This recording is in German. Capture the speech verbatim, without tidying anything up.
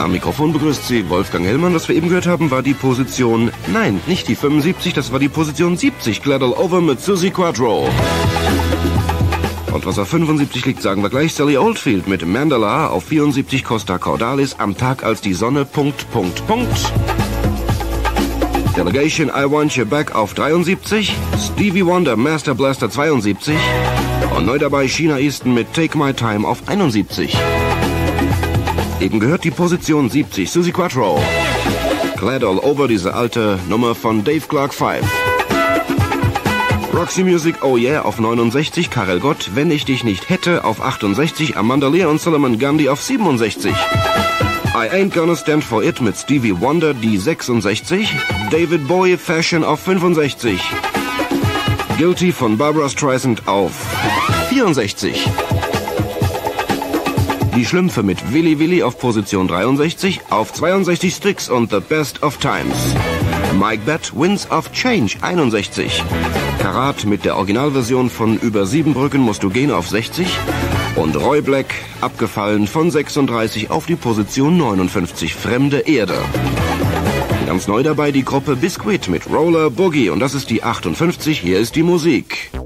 Am Mikrofon begrüßt Sie Wolfgang Hellmann. Was wir eben gehört haben, war die Position... Nein, nicht die fünfundsiebzig, das war die Position siebzig. Glad All Over mit Suzi Quatro. Und was auf fünfundsiebzig liegt, sagen wir gleich. Sally Oldfield mit Mandala. Auf vierundsiebzig Costa Cordalis. Am Tag als die Sonne... Punkt, Punkt, Punkt. Delegation I Want You Back auf dreiundsiebzig. Stevie Wonder Master Blaster zweiundsiebzig. Und neu dabei China Easton mit Take My Time auf einundsiebzig. Eben gehört die Position siebzig, Suzi Quatro. Glad All Over, diese alte Nummer von Dave Clark Five. Roxy Music, Oh Yeah auf neunundsechzig, Karel Gott, Wenn ich dich nicht hätte auf achtundsechzig, Amanda Lear und Solomon Gandhi auf siebenundsechzig. I Ain't Gonna Stand For It mit Stevie Wonder, die sechsundsechzig. David Bowie, Fashion auf fünfundsechzig. Guilty von Barbra Streisand auf vierundsechzig. Die Schlümpfe mit Willy Willy auf Position dreiundsechzig, auf zweiundsechzig Styx und The Best of Times. Mike Batt, Winds of Change, einundsechzig. Karat mit der Originalversion von Über sieben Brücken musst du gehen auf sechzig. Und Roy Black, abgefallen von sechsunddreißig auf die Position neunundfünfzig, Fremde Erde. Ganz neu dabei die Gruppe Biscuit mit Roller Boogie und das ist die achtundfünfzig, hier ist die Musik.